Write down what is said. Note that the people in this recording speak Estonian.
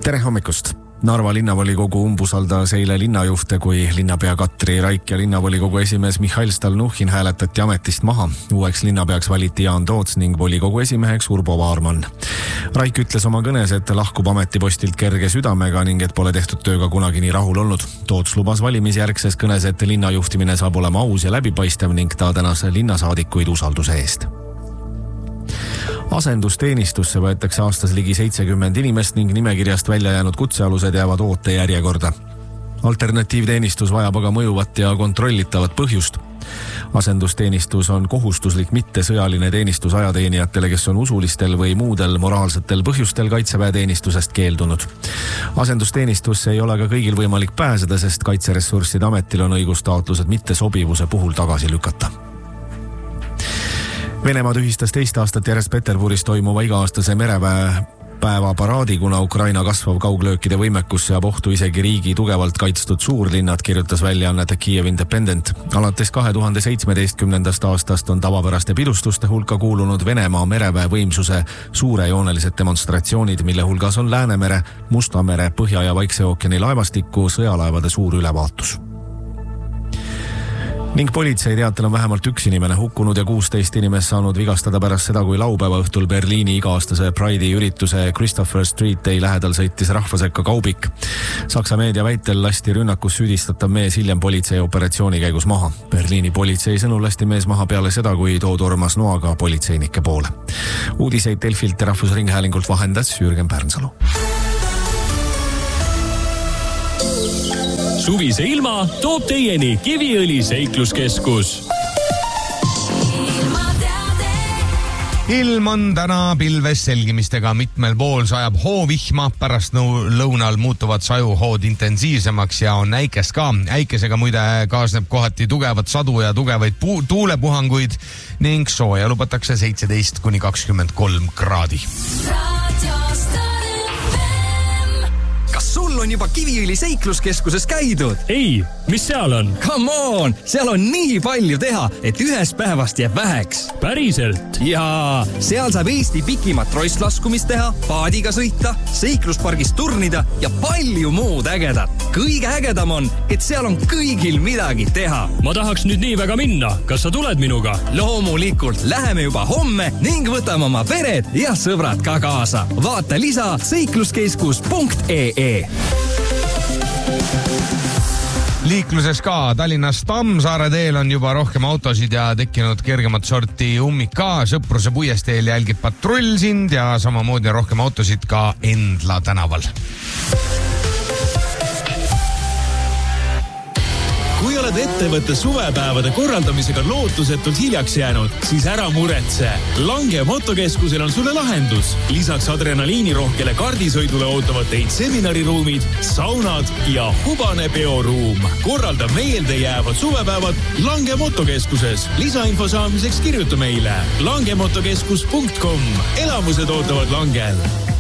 Tere hommikust! Narva linnavolikogu umbusaldas eile linnajuhte, kui linnapea Katri Raik ja linnavolikogu esimees Mihhail Stalnuhhin hääletati ametist maha. Uueks linnapeaks valiti Jaan Toots ning volikogu esimeheks Urbo Vaarman. Raik ütles oma kõnes, et lahkub ametipostilt kerge südamega ning et pole tehtud tööga kunagi nii rahul olnud. Toots lubas valimisjärgses kõnes, et linnajuhtimine saab olema aus ja läbipaistev ning ta tänas linnasaadikuid usalduse eest. Asendusteenistusse võetakse aastas ligi 70 inimest ning nimekirjast välja jäänud kutsealused jäävad ootejärjekorda. Alternatiivteenistus vajab aga mõjuvat ja kontrollitavat põhjust. Asendusteenistus on kohustuslik mittesõjaline teenistus ajateenijatele, kes on usulistel või muudel moraalsetel põhjustel kaitseväeteenistusest keeldunud. Asendusteenistusse ei ole aga kõigil võimalik pääseda, sest kaitseressursside ametil on õigus taotlused mittesobivuse puhul tagasi lükata. Venemaa tühistas teist aastat järjest Peterburis toimuva iga-aastase mereväepäeva paraadi, kuna Ukraina kasvav kauglöökide võimekus seab ohtu isegi riigi tugevalt kaitstud suurlinnad, kirjutas väljaanne The Kiev Independent. Alates 2017. aastast on tavapäraste pidustuste hulka kuulunud Venemaa mereväe võimsuse suurejoonelised demonstratsioonid, mille hulgas on Läänemere, Musta mere, Põhja- ja Vaikse ookeani laevastiku sõjalaevade suur ülevaatus. Ning politsei teatel on vähemalt üks inimene hukkunud ja 16 inimest saanud vigastada pärast seda, kui laupäeva õhtul Berliini iga-aastase Pride'i ürituse Christopher Street Day lähedal sõitis rahvasekka kaubik. Saksa meedia väitel lasti rünnakus süüdistatav mees hiljem politsei operatsiooni käigus maha. Berliini politsei sõnul lasti mees maha peale seda, kui too tormas noaga politseinike poole. Uudiseid Delfilt ja Rahvusringhäälingult vahendas Jürgen Pärnsalu. Suvise ilma toob teieni Kiviõli seikluskeskus. Ilm on täna pilves selgimistega, mitmel pool sajab hoovihma, pärast lõunal muutuvad sajuhood intensiivsemaks ja on äikest ka. Äikesega muide kaasneb kohati tugevat sadu ja tugevaid tuulepuhanguid ning sooja lubatakse 17-23 kraadi. Sul on juba Kiviõli seikluskeskuses käidud? Ei, mis seal on? Come on, seal on nii palju teha, et ühest päevast jääb väheks. Päriselt? Jaa, seal saab Eesti pikimat roistlaskumist teha, paadiga sõita, seikluspargis turnida ja palju muud ägedat. Kõige ägedam on, et seal on kõigil midagi teha. Ma tahaks nüüd nii väga minna. Kas sa tuled minuga? Loomulikult, läheme juba homme ning võtame oma pered ja sõbrad ka kaasa. Vaata lisa seikluskeskus.ee. Liikluses ka Tallinnas Tammsaare teel on juba rohkem autosid ja tekkinud kergemat sorti ummik ka. Sõpruse puiesteel jälgib patrull sind ja samamoodi rohkem autosid ka Endla tänaval. Kui oled ettevõtte suvepäevade korraldamisega lootusetult hiljaks jäänud, siis ära muretse. Lange motokeskusel on sulle lahendus. Lisaks adrenaliinirohkele kardisõidule ootavad teid seminariruumid, saunad ja hubane peoruum. Korralda meelde jäävad suvepäevad Lange motokeskuses. Lisainfo saamiseks kirjuta meile langemotokeskus.com. Elamused ootavad Langel.